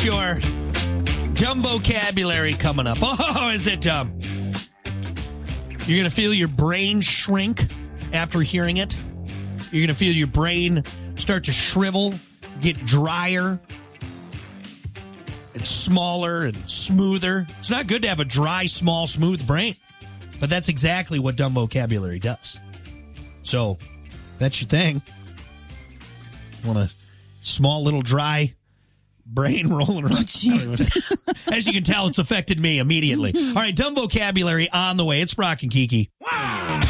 got your dumb vocabulary coming up. Oh, is it dumb? You're going to feel your brain shrink after hearing it. You're going to feel your brain start to shrivel, get drier, and smaller and smoother. It's not good to have a dry, small, smooth brain. But that's exactly what dumb vocabulary does. So, that's your thing. Want a small, little, dry brain rolling around. Oh, as you can tell, it's affected me immediately. All right, dumb vocabulary on the way. It's Brock and Kiki. Wow.